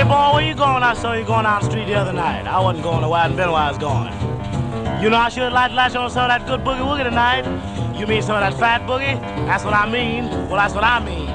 boy, where you going? I saw you going down the street the other night. I wasn't going to where I hadn't been where I was going. You know, I should like to latch on some of that good boogie woogie tonight. You mean some of that fat boogie? That's what I mean. Well, that's what I mean.